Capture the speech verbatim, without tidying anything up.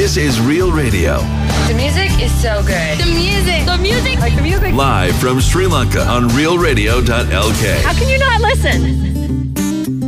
This is Real Radio. The music is so good. The music. The music. Like the music. Live from Sri Lanka on real radio dot l k. How can you not listen?